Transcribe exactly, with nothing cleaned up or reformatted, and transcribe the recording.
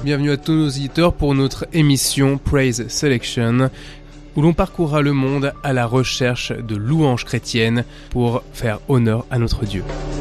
bienvenue à tous nos auditeurs pour notre émission Praise Selection, où l'on parcourra le monde à la recherche de louanges chrétiennes pour faire honneur à notre Dieu.